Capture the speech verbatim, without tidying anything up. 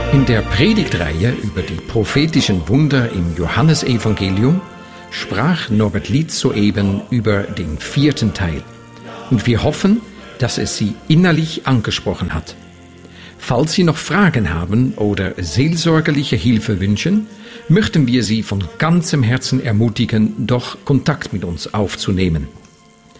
In der Predigtreihe über die prophetischen Wunder im Johannesevangelium sprach Norbert Lietz soeben über den vierten Teil. Und wir hoffen, dass es Sie innerlich angesprochen hat. Falls Sie noch Fragen haben oder seelsorgerliche Hilfe wünschen, möchten wir Sie von ganzem Herzen ermutigen, doch Kontakt mit uns aufzunehmen.